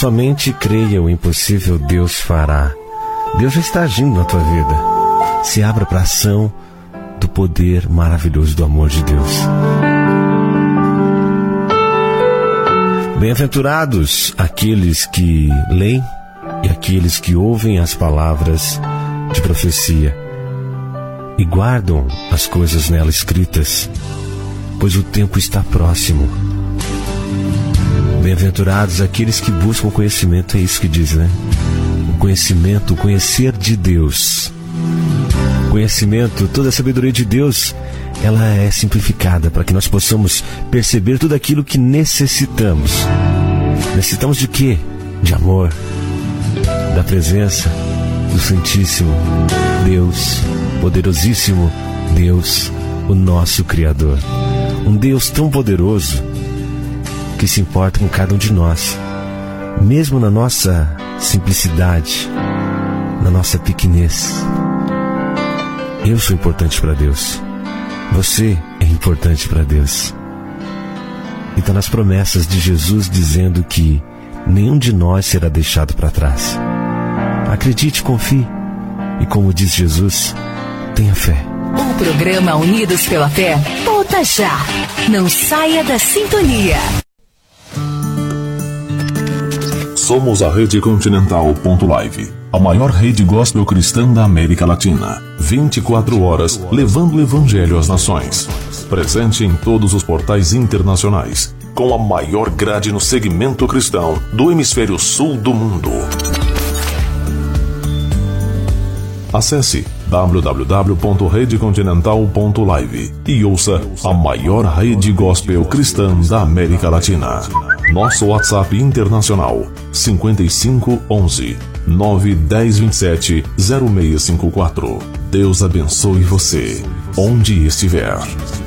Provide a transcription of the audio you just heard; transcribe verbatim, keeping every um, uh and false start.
somente creia, o impossível Deus fará. Deus já está agindo na tua vida. Se abra para a ação do poder maravilhoso do amor de Deus. Bem-aventurados aqueles que leem e aqueles que ouvem as palavras de profecia e guardam as coisas nela escritas, pois o tempo está próximo. Bem-aventurados aqueles que buscam conhecimento, é isso que diz, né? O conhecimento, o conhecer de Deus. Conhecimento, toda a sabedoria de Deus, ela é simplificada para que nós possamos perceber tudo aquilo que necessitamos. Necessitamos de quê? De amor, da presença do Santíssimo Deus, poderosíssimo Deus, o nosso Criador. Um Deus tão poderoso que se importa com cada um de nós, mesmo na nossa simplicidade, na nossa pequenez. Eu sou importante para Deus. Você é importante para Deus. E está nas promessas de Jesus dizendo que nenhum de nós será deixado para trás. Acredite, confie. E como diz Jesus, tenha fé. O programa Unidos pela Fé volta já. Não saia da sintonia. Somos a Rede Continental ponto live, a maior rede gospel cristã da América Latina. vinte e quatro horas levando o evangelho às nações. Presente em todos os portais internacionais, com a maior grade no segmento cristão do hemisfério sul do mundo. Acesse w w w ponto rede continental ponto live e ouça a maior rede gospel cristã da América Latina. Nosso WhatsApp internacional cinquenta e cinco, onze, nove, dez, vinte e sete, zero seis cinco quatro. Deus abençoe você, onde estiver.